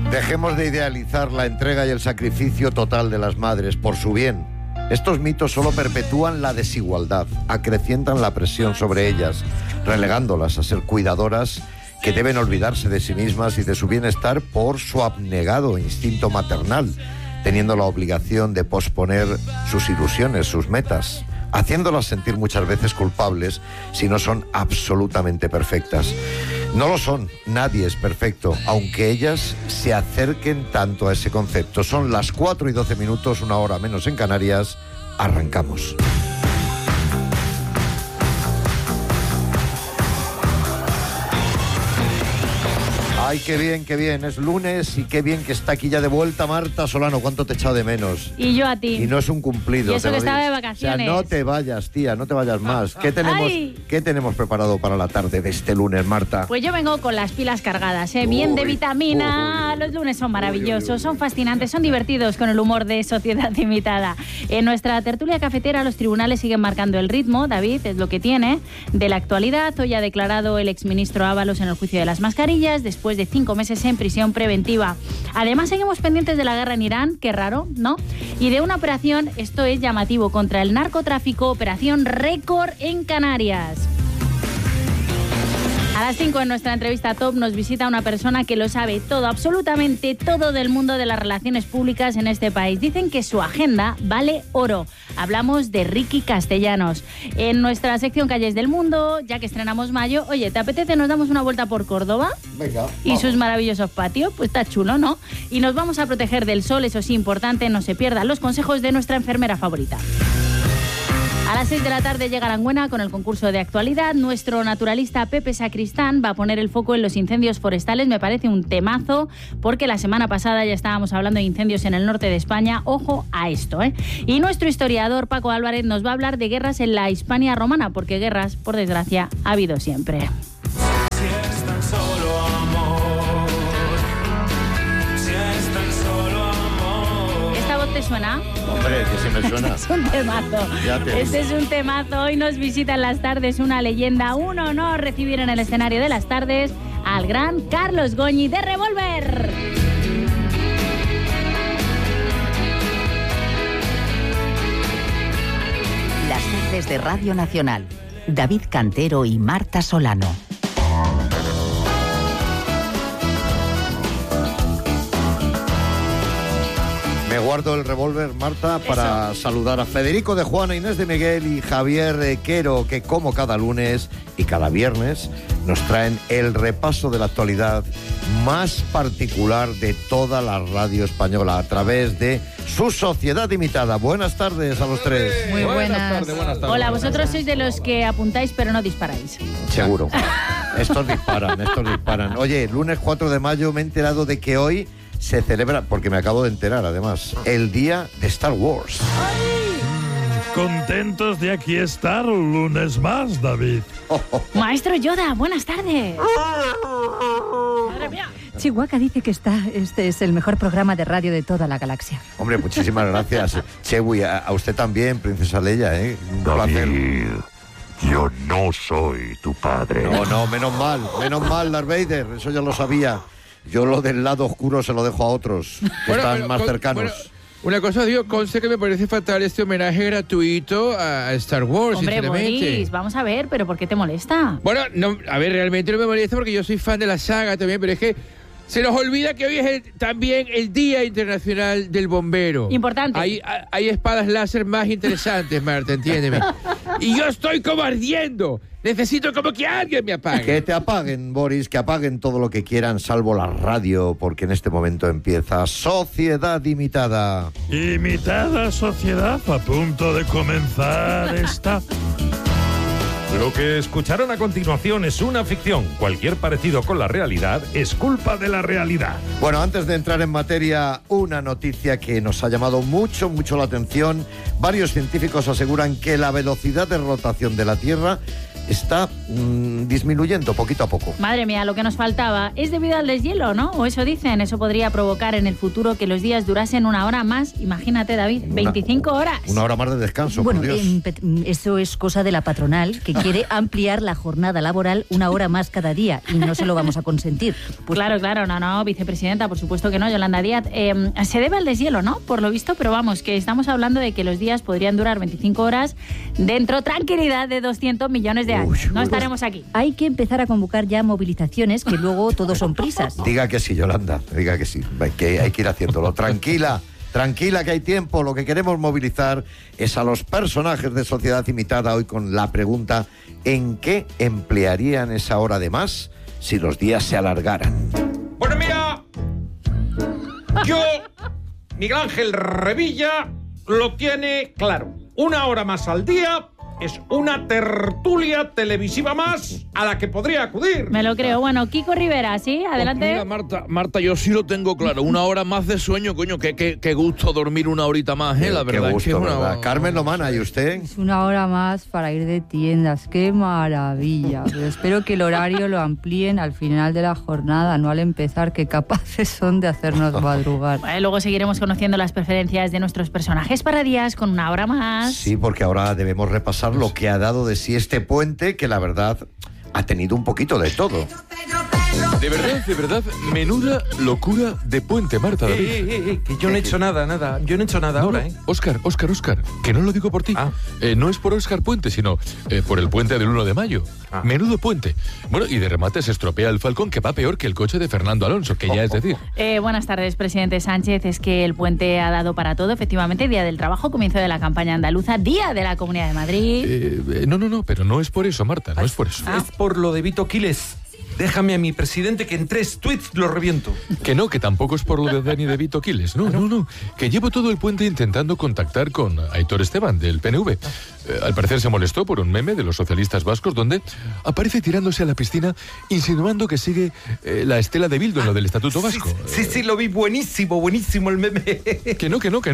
Dejemos de idealizar la entrega y el sacrificio total de las madres por su bien. Estos mitos solo perpetúan la desigualdad, acrecientan la presión sobre ellas, relegándolas a ser cuidadoras que deben olvidarse de sí mismas y de su bienestar por su abnegado instinto maternal, teniendo la obligación de posponer sus ilusiones, sus metas, haciéndolas sentir muchas veces culpables si no son absolutamente perfectas. No lo son, nadie es perfecto, aunque ellas se acerquen tanto a ese concepto. Son las 4:12, 1 hora menos en Canarias. Arrancamos. Ay, qué bien, es lunes y qué bien que está aquí ya de vuelta Marta Solano. ¿Cuánto te he echado de menos? Y yo a ti. Y no es un cumplido. Y eso que estaba de vacaciones. O sea, no te vayas, tía, no te vayas más. ¿Qué tenemos preparado para la tarde de este lunes, Marta? Pues yo vengo con las pilas cargadas, bien de vitamina. Los lunes son maravillosos, son fascinantes, son divertidos con el humor de Sociedad Imitada. En nuestra tertulia cafetera los tribunales siguen marcando el ritmo, David, es lo que tiene, de la actualidad. Hoy ha declarado el exministro Ábalos en el juicio de las mascarillas, después de 5 meses en prisión preventiva. Además, seguimos pendientes de la guerra en Irán, qué raro, ¿no? Y de una operación, esto es llamativo, contra el narcotráfico, operación récord en Canarias. A las 5 en nuestra entrevista top nos visita una persona que lo sabe todo, absolutamente todo del mundo de las relaciones públicas en este país. Dicen que su agenda vale oro. Hablamos de Ricky Castellanos. En nuestra sección Calles del Mundo, ya que estrenamos mayo, oye, ¿te apetece? ¿Nos damos una vuelta por Córdoba? Venga, vamos. Y sus maravillosos patios, pues está chulo, ¿no? Y nos vamos a proteger del sol, eso sí, importante, no se pierdan los consejos de nuestra enfermera favorita. A las 6 de la tarde llega Aranguena con el concurso de actualidad. Nuestro naturalista Pepe Sacristán va a poner el foco en los incendios forestales. Me parece un temazo, porque la semana pasada ya estábamos hablando de incendios en el norte de España. Ojo a esto, ¿eh? Y nuestro historiador Paco Álvarez nos va a hablar de guerras en la Hispania romana, porque guerras, por desgracia, ha habido siempre. ¿Te suena? Hombre, que sí me suena. Este es un temazo. Este es un temazo. Hoy nos visita en las tardes una leyenda, un honor recibir en el escenario de las tardes al gran Carlos Goñi de Revolver. Las tardes de Radio Nacional. David Cantero y Marta Solano. Me guardo el revólver, Marta, para saludar a Federico de Juana, Inés de Miguel y Javier Quero, que como cada lunes y cada viernes nos traen el repaso de la actualidad más particular de toda la radio española a través de su Sociedad Imitada. Buenas tardes a los tres. Muy buenas. Buenas tardes. Hola, vosotros sois de los que apuntáis pero no disparáis. Seguro. Estos disparan. Oye, lunes 4 de mayo me he enterado de que hoy se celebra, porque me acabo de enterar además, el día de Star Wars. Contentos de aquí estar un lunes más, David. Maestro Yoda, buenas tardes. Madre mía. Chihuahua dice que este es el mejor programa de radio de toda la galaxia. Hombre, muchísimas gracias. Chewi, a usted también, princesa Leia, un placer. Yo no soy tu padre. No, menos mal, Darth Vader, eso ya lo sabía. Yo lo del lado oscuro se lo dejo a otros, que están más cercanos. Bueno, una cosa digo, conste que me parece fatal este homenaje gratuito a Star Wars, hombre, sinceramente. Boris, vamos a ver, pero ¿por qué te molesta? Bueno, no, a ver, realmente no me molesta porque yo soy fan de la saga también, pero es que se nos olvida que hoy es también el Día Internacional del Bombero. Importante. Hay espadas láser más interesantes, Marta, entiéndeme. Y yo estoy como ardiendo. Necesito como que alguien me apague. Que te apaguen, Boris, que apaguen todo lo que quieran, salvo la radio, porque en este momento empieza Sociedad Imitada. Imitada sociedad, a punto de comenzar esta. Lo que escucharon a continuación es una ficción. Cualquier parecido con la realidad es culpa de la realidad. Bueno, antes de entrar en materia, una noticia que nos ha llamado mucho la atención. Varios científicos aseguran que la velocidad de rotación de la Tierra está disminuyendo poquito a poco. Madre mía, lo que nos faltaba. Es debido al deshielo, ¿no? O eso dicen. Eso podría provocar en el futuro que los días durasen una hora más. Imagínate, David, 25 horas. Una hora más de descanso, Bueno, por Dios. eso es cosa de la patronal, que quiere ampliar la jornada laboral una hora más cada día, y no se lo vamos a consentir. Pues Claro, no, vicepresidenta, por supuesto que no, Yolanda Díaz. Se debe al deshielo, ¿no? Por lo visto, pero vamos, que estamos hablando de que los días podrían durar 25 horas dentro, tranquilidad, de 200 millones de años. No estaremos aquí. hay que empezar a convocar ya movilizaciones, que luego todo son prisas. Diga que sí, Yolanda, diga que sí. Que hay que ir haciéndolo. Tranquila, que hay tiempo. Lo que queremos movilizar es a los personajes de Sociedad Imitada hoy con la pregunta: ¿en qué emplearían esa hora de más si los días se alargaran? Bueno, mira, yo, Miguel Ángel Revilla, lo tiene claro. Una hora más al día es una tertulia televisiva más a la que podría acudir. Me lo creo. Bueno, Kiko Rivera, ¿sí? Adelante. Pues mira, Marta, yo sí lo tengo claro. Una hora más de sueño, coño. Qué gusto dormir una horita más, la verdad. Qué es gusto, que es una- ¿verdad? Carmen Lomana, ¿y usted? Es una hora más para ir de tiendas, qué maravilla. Pero espero que el horario lo amplíen al final de la jornada, no al empezar, que capaces son de hacernos madrugar. Luego seguiremos conociendo las preferencias de nuestros personajes para días con una hora más. Sí, porque ahora debemos repasar lo que ha dado de sí este puente, que la verdad ha tenido un poquito de todo. De verdad, menuda locura de puente, Marta, David. Que yo no he hecho nada. Yo no he hecho nada ahora, ¿eh? Óscar, que no lo digo por ti. No es por Óscar Puente, sino por el puente del 1 de mayo. Menudo puente. Bueno, y de remate se estropea el Falcón, que va peor que el coche de Fernando Alonso, que ya es decir. Buenas tardes, presidente Sánchez. Es que el puente ha dado para todo. Efectivamente, Día del Trabajo, comienzo de la campaña andaluza, Día de la Comunidad de Madrid. No, pero no es por eso, Marta, no es por eso. Es por lo de Vito Quiles. Déjame a mi presidente que en 3 tweets lo reviento. Que tampoco es por lo de Dani de Vito Quiles. No. Que llevo todo el puente intentando contactar con Aitor Esteban, del PNV. Al parecer se molestó por un meme de los socialistas vascos donde aparece tirándose a la piscina insinuando que sigue la estela de Bildu en lo del Estatuto Vasco. Sí, lo vi buenísimo el meme. Que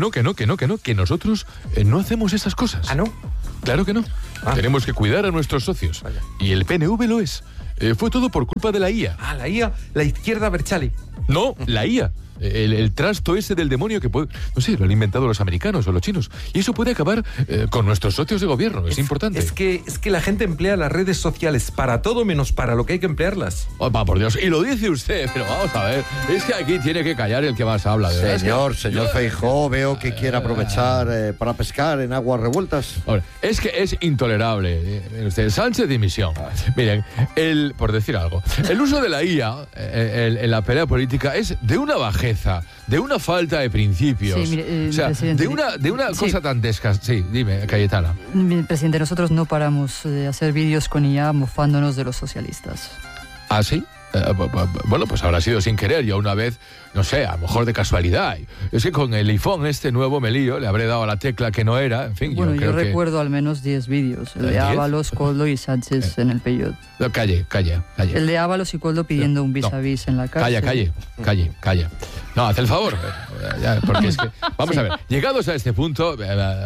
no. Que nosotros no hacemos esas cosas. ¿Ah, no? Claro que no. Tenemos que cuidar a nuestros socios. Vaya. Y el PNV lo es. Fue todo por culpa de la IA. La IA, la izquierda Berchale. No, la IA. El trasto ese del demonio que puede... No sé, lo han inventado los americanos o los chinos. Y eso puede acabar con nuestros socios de gobierno. Es importante. Es que la gente emplea las redes sociales para todo menos para lo que hay que emplearlas. Oh, va, por Dios. Y lo dice usted, pero vamos a ver. Es que aquí tiene que callar el que más habla. De verdad. Señor Feijóo, veo que quiere aprovechar para pescar en aguas revueltas. Ahora, es que es intolerable. Usted, Sánchez dimisión. Miren, por decir algo, el uso de la IA en la pelea política es de una bajeza, de una falta de principios. Sí, mire, o sea, presidente, de una cosa tan descas... Sí, dime, Cayetana. Presidente, nosotros no paramos de hacer vídeos con IA mofándonos de los socialistas. ¿Ah, sí? Bueno, pues habrá sido sin querer. Yo una vez, no sé, a lo mejor de casualidad. Es que con el iPhone este nuevo me lío, le habré dado a la tecla que no era. En fin, Bueno, yo creo recuerdo al menos 10 vídeos. El de 10? Ábalos, Koldo y Sánchez en el Peyot. Calle. El de Ábalos y Koldo pidiendo un vis a vis en la cárcel. Calla. No, haz el favor. Porque es que, vamos a ver, llegados a este punto,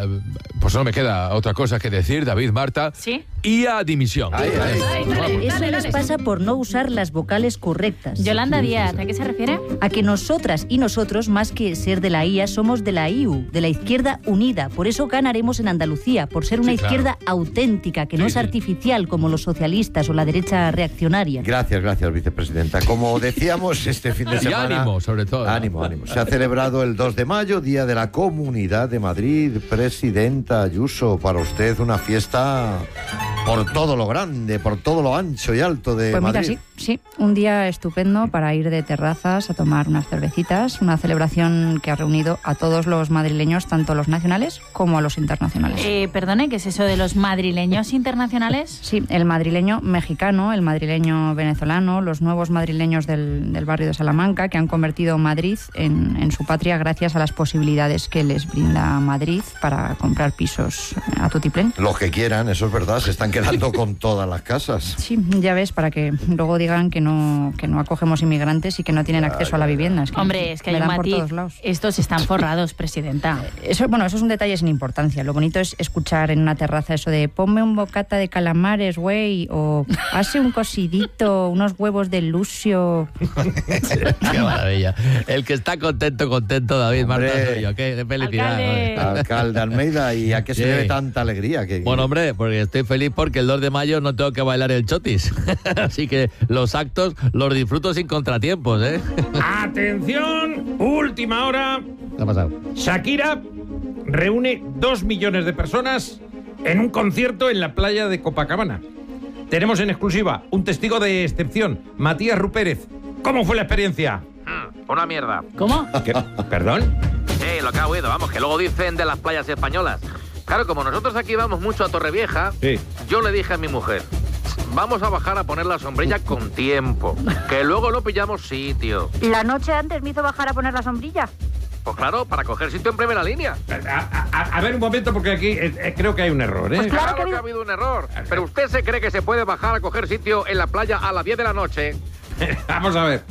pues no me queda otra cosa que decir, David, Marta. ¿Sí? IA dimisión. Eso les pasa por no usar las vocales correctas. Yolanda Díaz, ¿a qué se refiere? A que nosotras y nosotros, más que ser de la IA, somos de la IU, de la Izquierda Unida. Por eso ganaremos en Andalucía, por ser una izquierda auténtica, que no es artificial como los socialistas o la derecha reaccionaria. Gracias, vicepresidenta. Como decíamos, este fin de Y semana... ánimo, sobre todo. Ánimo. Se ha celebrado el 2 de mayo, Día de la Comunidad de Madrid. Presidenta Ayuso, para usted una fiesta por todo lo grande, por todo lo ancho y alto de Pues mira, Madrid. sí, un día estupendo para ir de terrazas a tomar unas cervecitas, una celebración que ha reunido a todos los madrileños, tanto los nacionales como a los internacionales. Perdone, ¿qué es eso de los madrileños internacionales? Sí, el madrileño mexicano, el madrileño venezolano, los nuevos madrileños del barrio de Salamanca, que han convertido Madrid en su patria gracias a las posibilidades que les brinda Madrid para comprar pisos a tutiplén. Los que quieran, eso es verdad, se están quedando con todas las casas. Sí, ya ves, para que luego digan digan que no acogemos inmigrantes y que no tienen acceso a la vivienda. Es que Hombre, es que hay un matiz. Estos están forrados, presidenta. Eso es un detalle sin importancia. Lo bonito es escuchar en una terraza eso de ponme un bocata de calamares, güey, o hace un cocidito, unos huevos de lucio. Qué maravilla. El que está contento, David Marta, soy yo. Qué felicidad. Alcalde Almeida, ¿y a qué se debe tanta alegría? Bueno, hombre, porque estoy feliz porque el 2 de mayo no tengo que bailar el chotis. Así que los actos los disfruto sin contratiempos, ¿eh? ¡Atención! Última hora. ¿Qué ha pasado? Shakira reúne 2 millones de personas en un concierto en la playa de Copacabana. Tenemos en exclusiva un testigo de excepción, Matías Rupérez. ¿Cómo fue la experiencia? Una mierda. ¿Cómo? ¿Perdón? Sí, lo que ha oído, vamos, que luego dicen de las playas españolas. Claro, como nosotros aquí vamos mucho a Torrevieja, sí. Yo le dije a mi mujer, vamos a bajar a poner la sombrilla con tiempo, que luego no pillamos sitio. La noche antes me hizo bajar a poner la sombrilla. Pues claro, para coger sitio en primera línea. A ver un momento, porque aquí creo que hay un error, ¿eh? Pues claro que ha habido un error. Pero usted se cree que se puede bajar a coger sitio en la playa a las 10 de la noche. Vamos a ver.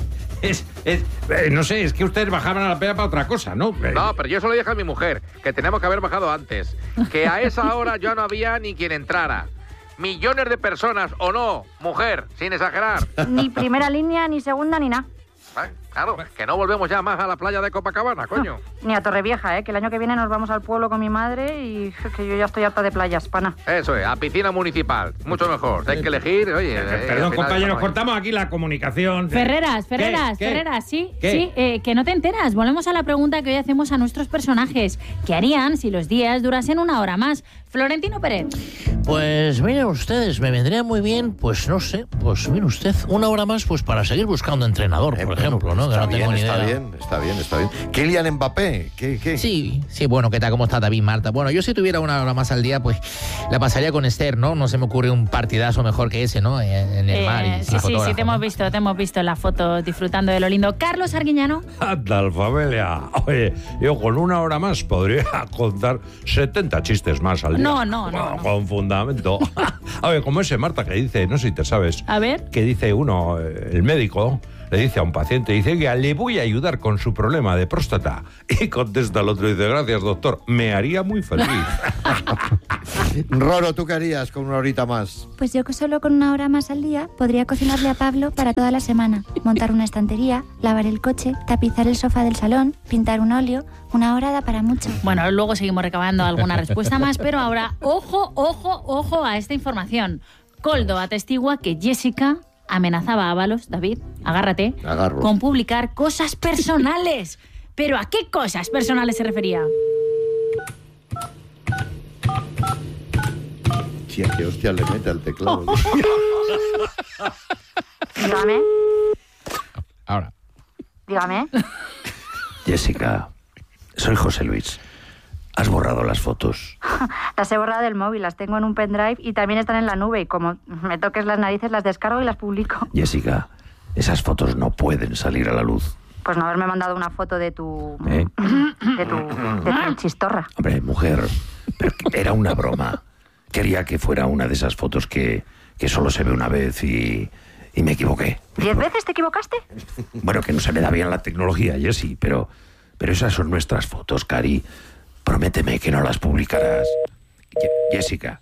No sé, es que ustedes bajaban a la playa para otra cosa, ¿no? No, pero yo se lo dije a mi mujer, que tenemos que haber bajado antes. Que a esa hora ya no había ni quien entrara. Millones de personas, o no, mujer, sin exagerar. Ni primera línea, ni segunda, ni nada. Claro, que no volvemos ya más a la playa de Copacabana, coño. Ni a Torrevieja, que el año que viene nos vamos al pueblo con mi madre y que yo ya estoy harta de playas, pana. Eso es, a piscina municipal, mucho mejor. Hay que elegir, oye... Perdón, compañeros, cortamos aquí la comunicación. Ferreras, sí, que no te enteras. Volvemos a la pregunta que hoy hacemos a nuestros personajes. ¿Qué harían si los días durasen una hora más? Florentino Pérez. Pues miren ustedes, me vendría muy bien, pues no sé, pues mire usted, una hora más pues para seguir buscando entrenador, por ejemplo, ¿no? Que no tengo ni idea. Está bien. Kylian Mbappé, ¿qué? Sí, bueno, ¿qué tal? ¿Cómo está David, Marta? Bueno, yo si tuviera una hora más al día, pues la pasaría con Esther, ¿no? No se me ocurre un partidazo mejor que ese, ¿no? En el mar. Y sí, te hemos visto en la foto disfrutando de lo lindo. Carlos Arguiñano. Tal familia. Oye, yo con una hora más podría contar 70 chistes más al día. No. Con fundamento. Oye, como ese Marta que dice, no sé si te sabes. A ver. Que dice uno, el médico le dice a un paciente, dice que le voy a ayudar con su problema de próstata. Y contesta el otro, dice, gracias doctor, me haría muy feliz. Roro, ¿tú qué harías con una horita más? Pues yo que solo con una hora más al día podría cocinarle a Pablo para toda la semana, montar una estantería, lavar el coche, tapizar el sofá del salón, pintar un óleo. Una hora da para mucho. Bueno, luego seguimos recabando alguna respuesta más, pero ahora, ojo a esta información. Koldo atestigua que Jessica amenazaba a Ábalos, David, agárrate, con publicar cosas personales. ¿Pero a qué cosas personales se refería? Tía, qué hostia le mete al teclado. Dígame. Ahora. Dígame. Jessica, soy José Luis. ¿Has borrado las fotos? Las he borrado del móvil, las tengo en un pendrive y también están en la nube. Y como me toques las narices, las descargo y las publico. Jessica, esas fotos no pueden salir a la luz. Pues no haberme mandado una foto de tu... de tu chistorra. Hombre, mujer, pero era una broma. Quería que fuera una de esas fotos que solo se ve una vez y me equivoqué. ¿10 veces te equivocaste? Bueno, que no se me da bien la tecnología, Jessie, pero esas son nuestras fotos, Cari. Prométeme que no las publicarás. Jessica,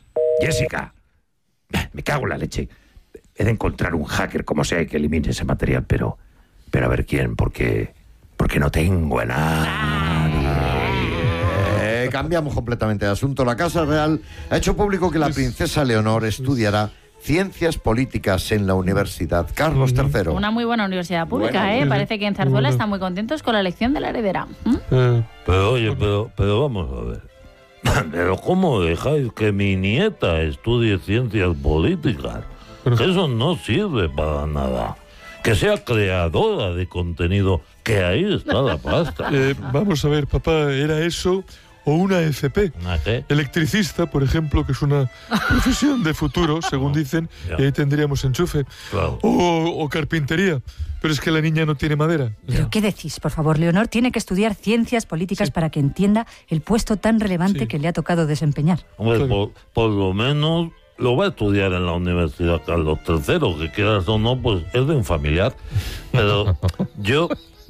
me cago en la leche. He de encontrar un hacker, como sea, que elimine ese material, pero a ver quién, porque no tengo a nadie. Cambiamos completamente de asunto. La Casa Real ha hecho público que la princesa Leonor estudiará Ciencias Políticas en la Universidad Carlos III. Una muy buena universidad pública, ¿eh? Parece que en Zarzuela están muy contentos con la elección de la heredera. Pero oye, pero vamos a ver. Pero ¿cómo dejáis que mi nieta estudie Ciencias Políticas? Que eso no sirve para nada. Que sea creadora de contenido, que ahí está la pasta. Vamos a ver, papá, ¿era eso o una FP? ¿Una qué? Electricista, por ejemplo, que es una profesión de futuro, según dicen, y ahí tendríamos enchufe. Claro. O carpintería, pero es que la niña no tiene madera. ¿Pero qué decís? Por favor, Leonor tiene que estudiar ciencias políticas para que entienda el puesto tan relevante que le ha tocado desempeñar. Hombre, por lo menos lo va a estudiar en la Universidad Carlos III, que quieras o no, pues es de un familiar. Pero yo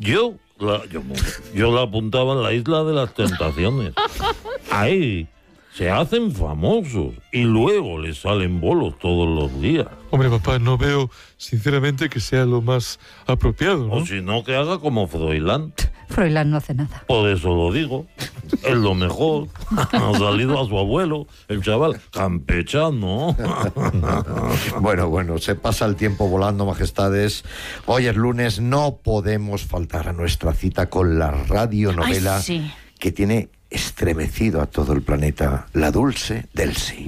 la apuntaba en la Isla de las Tentaciones. Ahí se hacen famosos y luego les salen bolos todos los días. Hombre, papá, no veo, sinceramente, que sea lo más apropiado, ¿no? O si no, que haga como Froilán. Froilán no hace nada. Por eso lo digo. Es lo mejor. Ha salido a su abuelo, el chaval campechano. Bueno, se pasa el tiempo volando, majestades. Hoy es lunes, no podemos faltar a nuestra cita con la radionovela que tiene estremecido a todo el planeta, La Dulce Delcy.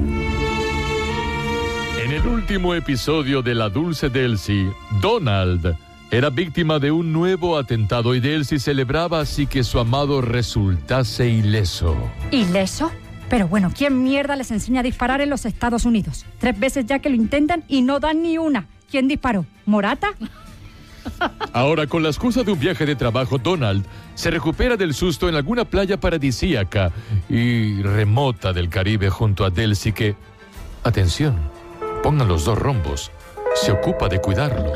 En el último episodio de La Dulce Delcy, Donald era víctima de un nuevo atentado y Delcy celebraba así que su amado resultase ileso. ¿Ileso? Pero bueno, ¿quién mierda les enseña a disparar en los Estados Unidos? 3 veces ya que lo intentan y no dan ni una. ¿Quién disparó? ¿Morata? Ahora, con la excusa de un viaje de trabajo, Donald se recupera del susto en alguna playa paradisíaca y remota del Caribe junto a Delcy que, atención, pongan los 2 rombos, se ocupa de cuidarlo.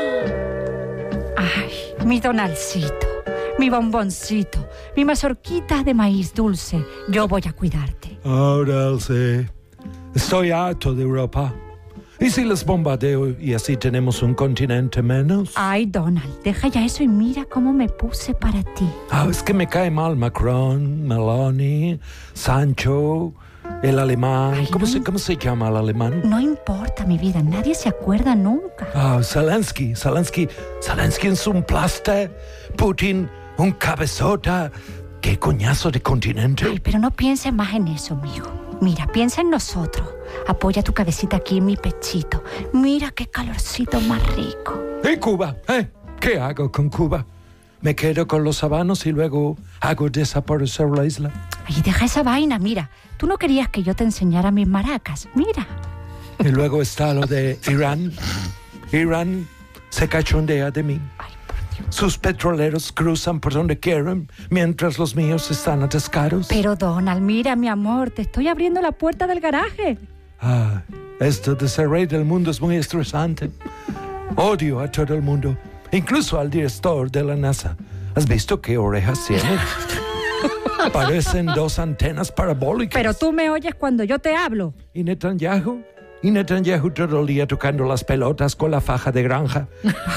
Ay, mi Donaldcito, mi bomboncito, mi mazorquita de maíz dulce, yo voy a cuidarte. Ahora sí, estoy harto de Europa. ¿Y si les bombardeo y así tenemos un continente menos? Ay, Donald, deja ya eso y mira cómo me puse para ti. Es que me cae mal Macron, Meloni, Sancho, el alemán. Ay, ¿Cómo se llama el alemán? No importa, mi vida, nadie se acuerda nunca. Zelensky es un plaster. Putin, un cabezota. ¿Qué coñazo de continente? Ay, pero no pienses más en eso, mijo. Mira, piensa en nosotros. Apoya tu cabecita aquí en mi pechito. Mira qué calorcito más rico. ¿Y Cuba? ¿Qué hago con Cuba? Me quedo con los habanos y luego hago desaparecer la isla. Ay, deja esa vaina, mira. Tú no querías que yo te enseñara mis maracas. Mira. Y luego está lo de Irán. Irán se cachondea de mí. Ay, por Dios. Sus petroleros cruzan por donde quieren, mientras los míos están atascados. Pero, Donald, mira, mi amor, te estoy abriendo la puerta del garaje. Esto de ser rey del mundo es muy estresante. Odio a todo el mundo, incluso al director de la NASA. ¿Has visto qué orejas tiene? Parecen 2 antenas parabólicas. Pero tú me oyes cuando yo te hablo. ¿Y Netanyahu todo el día tocando las pelotas con la faja de granja.